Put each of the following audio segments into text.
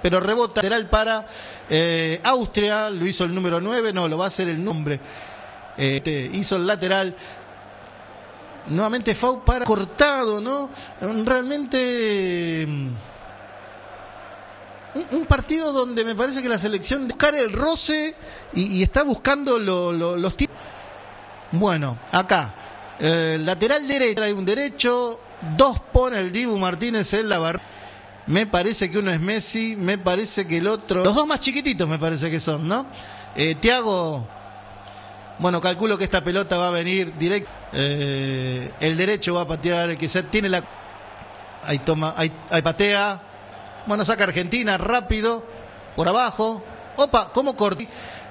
pero rebota lateral para Austria. Lo hizo el número 9, no, lo va a hacer el nombre. Hizo el lateral. Nuevamente foul para cortado, ¿no? Realmente un partido donde me parece que la selección buscar el roce y está buscando los tiros. Bueno, acá lateral derecho, hay un derecho, 2 pone el Dibu Martínez en la barra. Me parece que uno es Messi, me parece que el otro, los dos más chiquititos me parece que son, ¿no? Thiago, bueno, calculo que esta pelota va a venir directo. El derecho va a patear, el que tiene la... Ahí toma, ahí patea. Bueno, saca Argentina rápido, por abajo. Opa, ¿cómo cortí?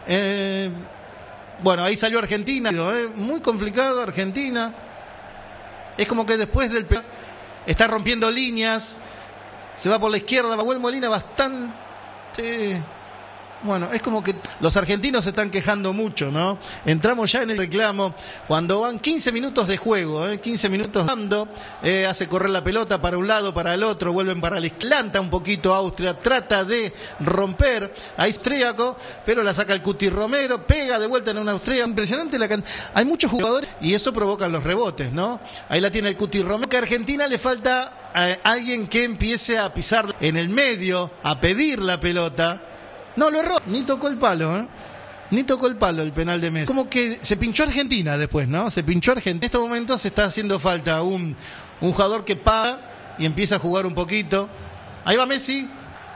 Bueno, ahí salió Argentina. Muy complicado Argentina. Es como que después del... Está rompiendo líneas. Se va por la izquierda, Nahuel Molina bastante... Bueno, es como que los argentinos se están quejando mucho, ¿no? Entramos ya en el reclamo cuando van 15 minutos de juego, 15 minutos dando, hace correr la pelota para un lado, para el otro, vuelven para la izquierda un poquito Austria, trata de romper a austríaco, pero la saca el Cuti Romero, pega de vuelta en una austríaca, impresionante hay muchos jugadores y eso provoca los rebotes, ¿no? Ahí la tiene el Cuti Romero, que a Argentina le falta alguien que empiece a pisar en el medio, a pedir la pelota. No, lo erró, ni tocó el palo, ni tocó el palo el penal de Messi. Como que se pinchó Argentina después, ¿no? Se pinchó Argentina. En estos momentos se está haciendo falta un jugador que paga y empieza a jugar un poquito. Ahí va Messi.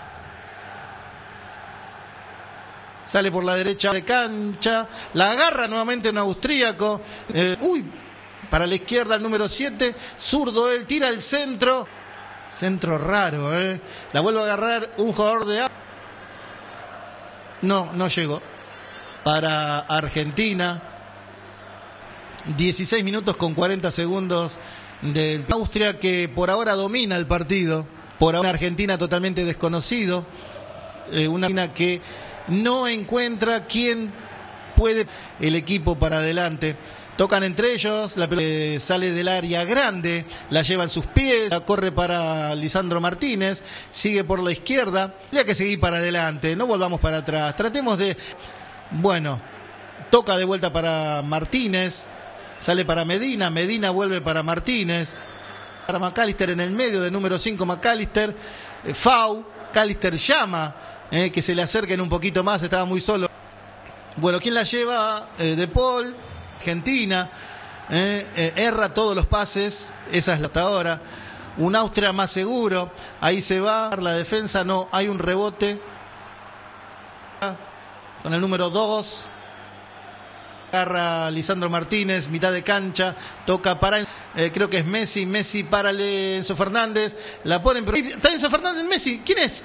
Sale por la derecha de cancha. La agarra nuevamente un austríaco. Para la izquierda el número 7. Zurdo él, tira el centro. Centro raro, La vuelve a agarrar un jugador de... No llegó. Para Argentina. 16 minutos con 40 segundos del Austria, que por ahora domina el partido. Por ahora Argentina totalmente desconocido. Una Argentina que no encuentra quién puede el equipo para adelante. Tocan entre ellos, la pelota sale del área grande, la lleva en sus pies, la corre para Lisandro Martínez, sigue por la izquierda, ya que seguir para adelante, no volvamos para atrás, tratemos de... Bueno, toca de vuelta para Martínez, sale para Medina, Medina vuelve para Martínez, para McAllister en el medio, de número 5 McAllister, McAllister llama, que se le acerquen un poquito más, estaba muy solo. Bueno, ¿quién la lleva? De Paul. Argentina erra todos los pases, esa es la hasta ahora. Un Austria más seguro, ahí se va la defensa, no, hay un rebote con el número 2. Agarra Lisandro Martínez, mitad de cancha, toca para creo que es Messi para Enzo Fernández, la ponen, pero está Enzo Fernández, Messi, ¿quién es?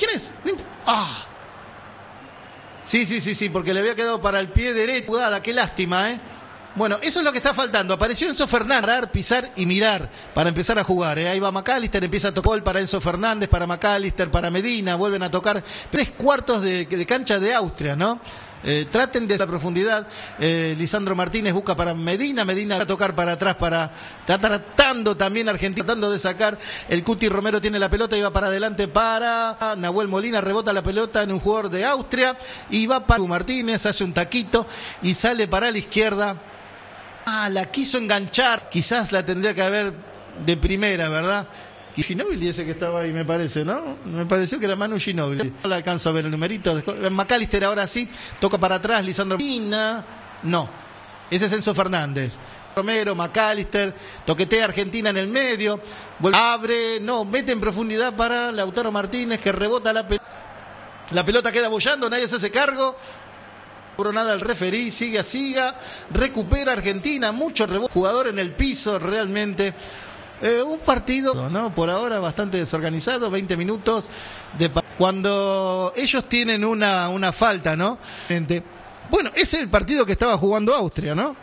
Sí, porque le había quedado para el pie derecho, qué lástima, Bueno, eso es lo que está faltando. Apareció Enzo Fernández, pisar y mirar para empezar a jugar. Ahí va McAllister, empieza a tocar para Enzo Fernández, para McAllister, para Medina, vuelven a tocar 3/4 de cancha de Austria, ¿no? Traten de esa profundidad. Lisandro Martínez busca para Medina, Medina va a tocar para atrás, está tratando también Argentina, tratando de sacar. El Cuti Romero tiene la pelota y va para adelante para Nahuel Molina, rebota la pelota en un jugador de Austria y va para Martínez, hace un taquito y sale para la izquierda. La quiso enganchar, quizás la tendría que haber de primera, ¿verdad? Ginóbili ese que estaba ahí, me parece, ¿no? Me pareció que era Manu Ginóbili. No le alcanzo a ver el numerito. McAllister ahora sí, toca para atrás, Lisandro Martínez. No, ese es Enzo Fernández. Romero, McAllister, toquetea Argentina en el medio, abre, no, mete en profundidad para Lautaro Martínez, que rebota la pelota. La pelota queda bollando, nadie se hace cargo. Por nada el referí, siga, recupera Argentina, mucho rebote, jugador en el piso realmente. Un partido, ¿no? Por ahora bastante desorganizado, 20 minutos cuando ellos tienen una falta, ¿no? Bueno, ese es el partido que estaba jugando Austria, ¿no?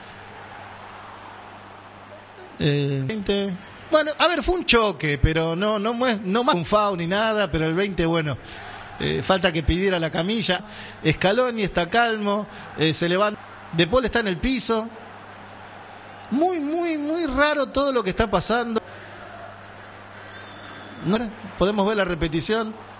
20. Bueno, a ver, fue un choque, pero no más un foul ni nada, pero el 20, bueno. Falta que pidiera la camilla. Scaloni está calmo, se levanta. De Paul está en el piso. Muy raro todo lo que está pasando. Podemos ver la repetición.